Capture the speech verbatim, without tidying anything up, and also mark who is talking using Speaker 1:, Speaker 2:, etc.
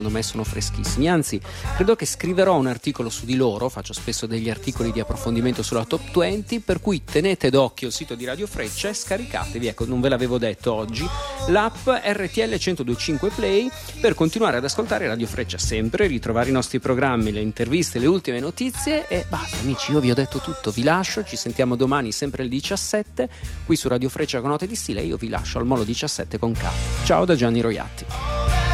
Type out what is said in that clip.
Speaker 1: secondo me sono freschissimi, anzi credo che scriverò un articolo su di loro, faccio spesso degli articoli di approfondimento sulla top venti, per cui tenete d'occhio il sito di Radio Freccia e scaricatevi, ecco, non ve l'avevo detto oggi, l'app R T L centodue e cinque Play per continuare ad ascoltare Radio Freccia sempre, ritrovare i nostri programmi, le interviste, le ultime notizie e basta amici, io vi ho detto tutto, vi lascio, ci sentiamo domani sempre alle diciassette qui su Radio Freccia con Note di Stile e io vi lascio al Molo diciassette con K. Ciao da Gianni Roiatti.